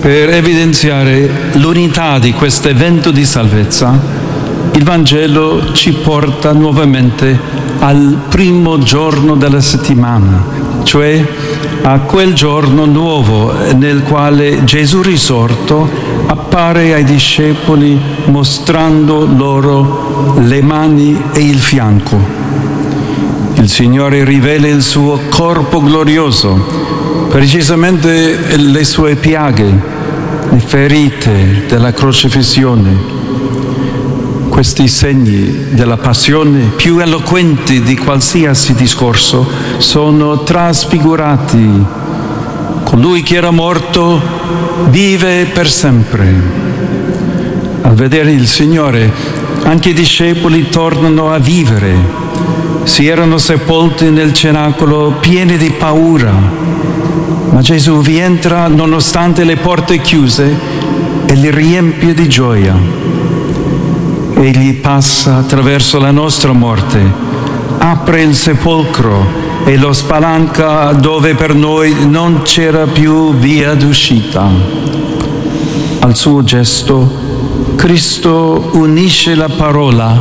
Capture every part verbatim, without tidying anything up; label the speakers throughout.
Speaker 1: Per evidenziare l'unità di questo evento di salvezza, il Vangelo ci porta nuovamente al primo giorno della settimana, cioè a quel giorno nuovo nel quale Gesù risorto appare ai discepoli mostrando loro le mani e il fianco. Il Signore rivela il suo corpo glorioso, precisamente le sue piaghe, le ferite della crocifissione. Questi segni della passione, più eloquenti di qualsiasi discorso, sono trasfigurati. Colui che era morto vive per sempre. Al vedere il Signore, anche i discepoli tornano a vivere. Si erano sepolti nel cenacolo pieni di paura, ma Gesù vi entra nonostante le porte chiuse e li riempie di gioia. Egli passa attraverso la nostra morte, apre il sepolcro e lo spalanca dove per noi non c'era più via d'uscita. Al suo gesto, Cristo unisce la parola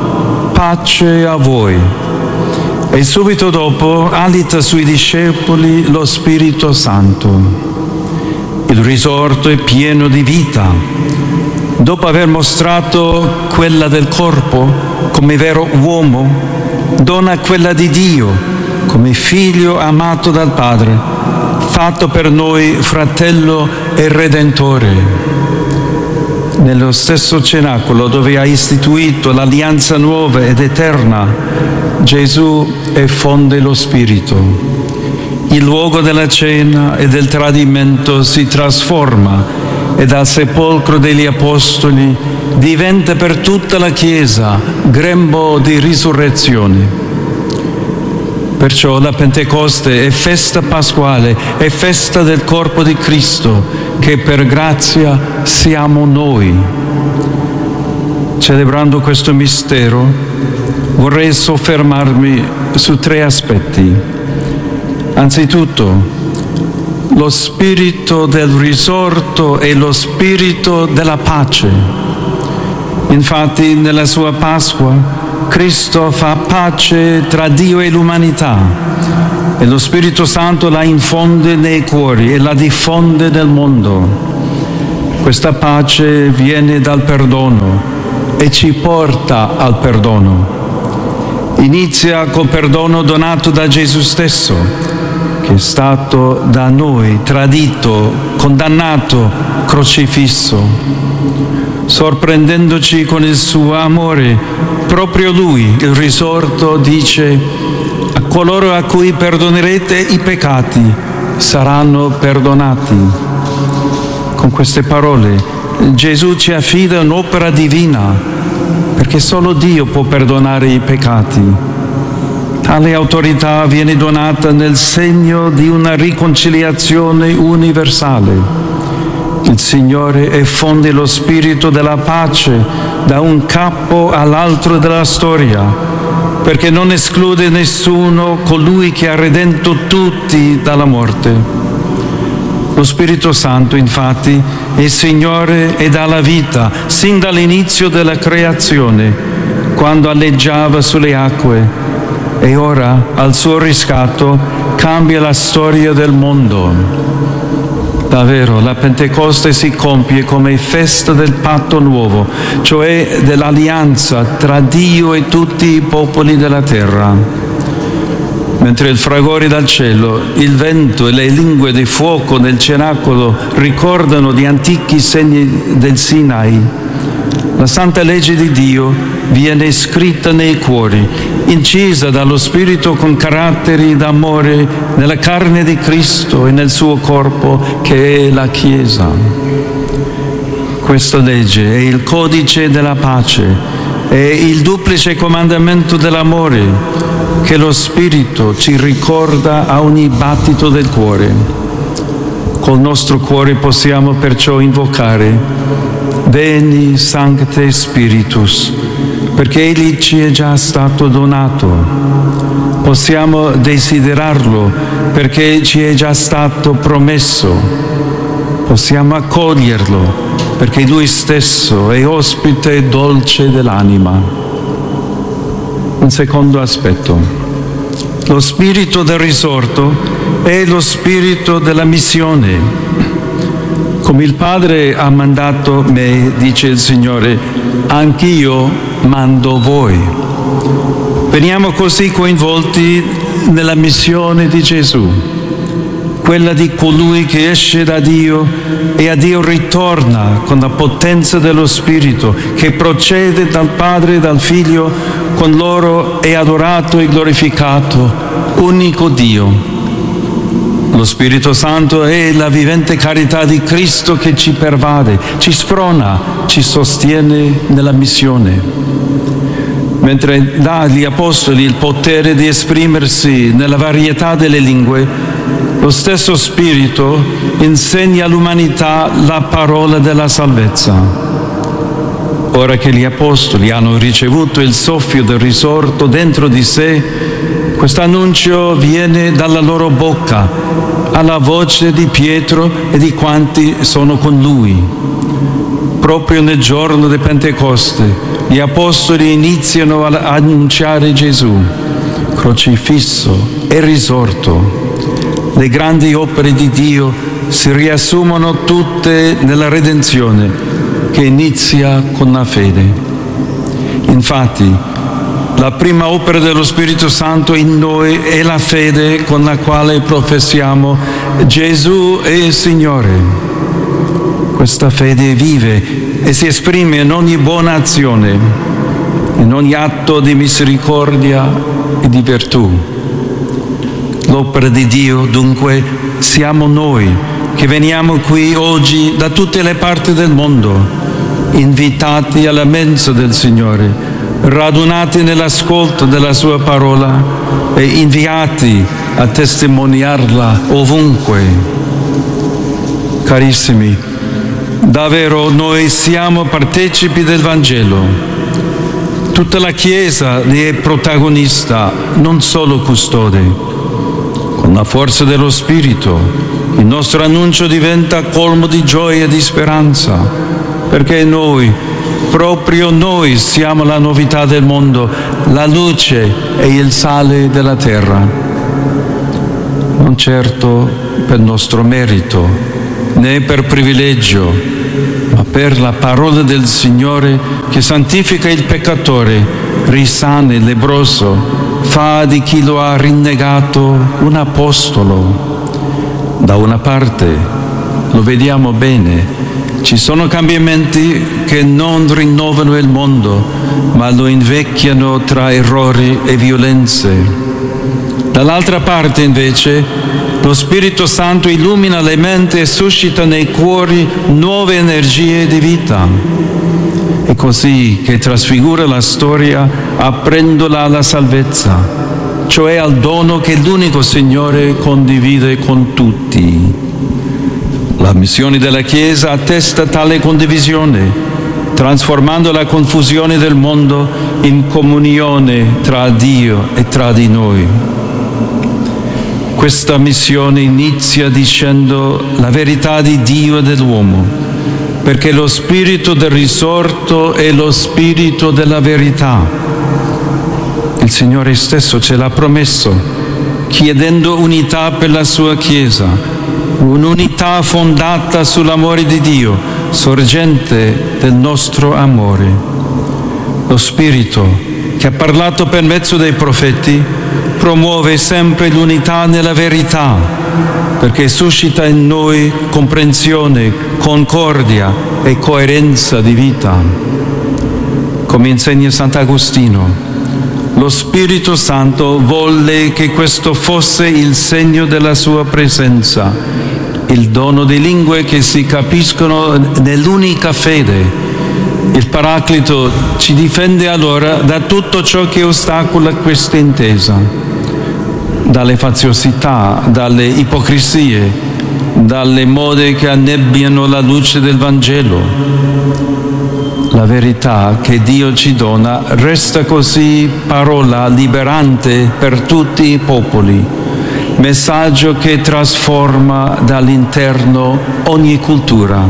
Speaker 1: pace a voi e subito dopo alita sui discepoli lo Spirito Santo. Il risorto è pieno di vita. Dopo aver mostrato quella del corpo come vero uomo, dona quella di Dio come figlio amato dal Padre, fatto per noi fratello e redentore. Nello stesso cenacolo dove ha istituito l'alleanza nuova ed eterna, Gesù effonde lo Spirito. Il luogo della cena e del tradimento si trasforma e dal sepolcro degli Apostoli diventa per tutta la Chiesa grembo di risurrezione. Perciò la Pentecoste è festa pasquale, è festa del corpo di Cristo, che per grazia siamo noi. Celebrando questo mistero, vorrei soffermarmi su tre aspetti. Anzitutto, lo spirito del risorto e lo spirito della pace. Infatti, nella sua Pasqua, Cristo fa pace tra Dio e l'umanità e lo Spirito Santo la infonde nei cuori e la diffonde nel mondo. Questa pace viene dal perdono e ci porta al perdono. Inizia col perdono donato da Gesù stesso, che è stato da noi tradito, condannato, crocifisso. Sorprendendoci con il suo amore, proprio Lui, il risorto, dice: a coloro a cui perdonerete i peccati saranno perdonati. Con queste parole Gesù ci affida un'opera divina, perché solo Dio può perdonare i peccati. Tale autorità viene donata nel segno di una riconciliazione universale. Il Signore effonde lo spirito della pace da un capo all'altro della storia, perché non esclude nessuno colui che ha redento tutti dalla morte. Lo Spirito Santo, infatti, è Signore e dà la vita, sin dall'inizio della creazione, quando alleggiava sulle acque, e ora, al suo riscatto, cambia la storia del mondo. Davvero, la Pentecoste si compie come festa del patto nuovo, cioè dell'alleanza tra Dio e tutti i popoli della terra. Mentre il fragore dal cielo, il vento e le lingue di fuoco nel cenacolo ricordano di antichi segni del Sinai, la santa legge di Dio viene scritta nei cuori, incisa dallo Spirito con caratteri d'amore nella carne di Cristo e nel suo corpo, che è la Chiesa. Questa legge è il codice della pace, è il duplice comandamento dell'amore che lo Spirito ci ricorda a ogni battito del cuore. Col nostro cuore possiamo perciò invocare: Veni Sancte Spiritus, perché Egli ci è già stato donato. Possiamo desiderarlo perché ci è già stato promesso. possiamo accoglierlo, perché Lui stesso è ospite dolce dell'anima. Un secondo aspetto. Lo spirito del risorto è lo spirito della missione. Come il Padre ha mandato me, dice il Signore, anch'io mando voi. Veniamo così coinvolti nella missione di Gesù, quella di colui che esce da Dio e a Dio ritorna con la potenza dello Spirito, che procede dal Padre e dal Figlio, con loro è adorato e glorificato, unico Dio. Lo Spirito Santo è la vivente carità di Cristo che ci pervade, ci sprona, ci sostiene nella missione. Mentre dà agli Apostoli il potere di esprimersi nella varietà delle lingue, lo stesso Spirito insegna all'umanità la parola della salvezza. Ora che gli Apostoli hanno ricevuto il soffio del risorto dentro di sé, questo annuncio viene dalla loro bocca, alla voce di Pietro e di quanti sono con lui. Proprio nel giorno di Pentecoste, gli Apostoli iniziano ad annunciare Gesù, crocifisso e risorto. Le grandi opere di Dio si riassumono tutte nella redenzione, che inizia con la fede. Infatti, la prima opera dello Spirito Santo in noi è la fede con la quale professiamo Gesù è il Signore. Questa fede vive e si esprime in ogni buona azione, in ogni atto di misericordia e di virtù. L'opera di Dio, dunque, siamo noi che veniamo qui oggi da tutte le parti del mondo, invitati alla mensa del Signore, radunati nell'ascolto della Sua parola e inviati a testimoniarla ovunque. Carissimi, davvero noi siamo partecipi del Vangelo. Tutta la Chiesa ne è protagonista, non solo custode. Con la forza dello Spirito, il nostro annuncio diventa colmo di gioia e di speranza, perché noi, proprio noi, siamo la novità del mondo, la luce e il sale della terra. Non certo per nostro merito, né per privilegio, ma per la parola del Signore che santifica il peccatore, risana il lebbroso, fa di chi lo ha rinnegato un apostolo. Da una parte, lo vediamo bene, ci sono cambiamenti che non rinnovano il mondo, ma lo invecchiano tra errori e violenze. Dall'altra parte, invece, lo Spirito Santo illumina le menti e suscita nei cuori nuove energie di vita. È così che trasfigura la storia aprendola alla salvezza, cioè al dono che l'unico Signore condivide con tutti. La missione della Chiesa attesta tale condivisione, trasformando la confusione del mondo in comunione tra Dio e tra di noi. Questa missione inizia dicendo la verità di Dio e dell'uomo, perché lo spirito del risorto è lo spirito della verità. Il Signore stesso ce l'ha promesso, chiedendo unità per la sua Chiesa, un'unità fondata sull'amore di Dio, sorgente del nostro amore. Lo Spirito, che ha parlato per mezzo dei profeti, promuove sempre l'unità nella verità, perché suscita in noi comprensione, concordia e coerenza di vita. Come insegna Sant'Agostino, lo Spirito Santo volle che questo fosse il segno della sua presenza, il dono di lingue che si capiscono nell'unica fede. Il Paraclito ci difende allora da tutto ciò che ostacola questa intesa, dalle faziosità, dalle ipocrisie, dalle mode che annebbiano la luce del Vangelo. La verità che Dio ci dona resta così parola liberante per tutti i popoli, messaggio che trasforma dall'interno ogni cultura.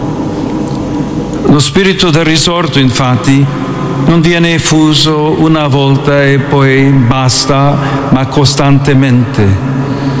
Speaker 1: Lo spirito del risorto, infatti, non viene effuso una volta e poi basta, ma costantemente.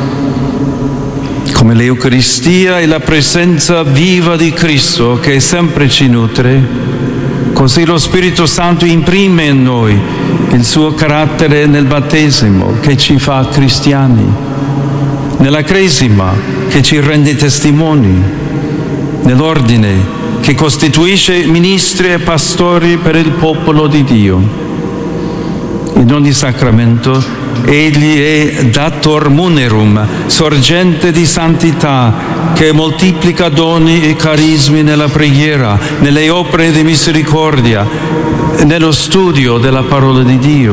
Speaker 1: Come l'Eucaristia e la presenza viva di Cristo che sempre ci nutre, così lo Spirito Santo imprime in noi il suo carattere nel battesimo che ci fa cristiani, nella cresima che ci rende testimoni, nell'ordine che costituisce ministri e pastori per il popolo di Dio. In ogni sacramento Egli è dator munerum, sorgente di santità, che moltiplica doni e carismi nella preghiera, nelle opere di misericordia, nello studio della parola di Dio.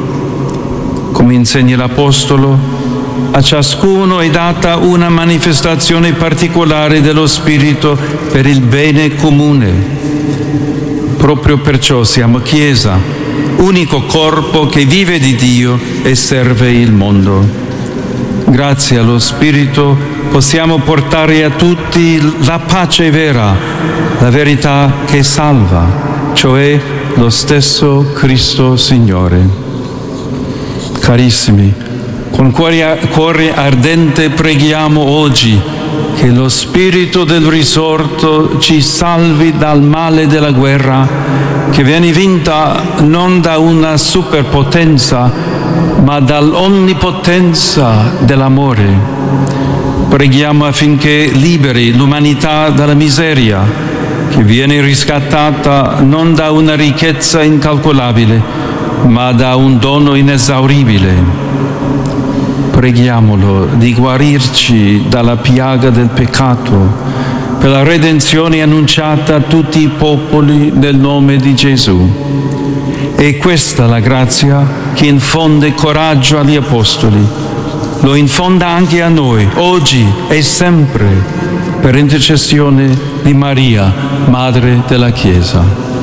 Speaker 1: Come insegna l'Apostolo, a ciascuno è data una manifestazione particolare dello Spirito per il bene comune. Proprio perciò siamo Chiesa, unico corpo che vive di Dio e serve il mondo. Grazie allo Spirito possiamo portare a tutti la pace vera, la verità che salva, cioè lo stesso Cristo Signore. Carissimi, con cuore ardente preghiamo oggi che lo Spirito del risorto ci salvi dal male della guerra, che viene vinta non da una superpotenza, ma dall'onnipotenza dell'amore. Preghiamo affinché liberi l'umanità dalla miseria, che viene riscattata non da una ricchezza incalcolabile, ma da un dono inesauribile. Preghiamolo di guarirci dalla piaga del peccato, per la redenzione annunciata a tutti i popoli nel nome di Gesù. E questa la grazia che infonde coraggio agli Apostoli, lo infonda anche a noi, oggi e sempre, per intercessione di Maria, Madre della Chiesa.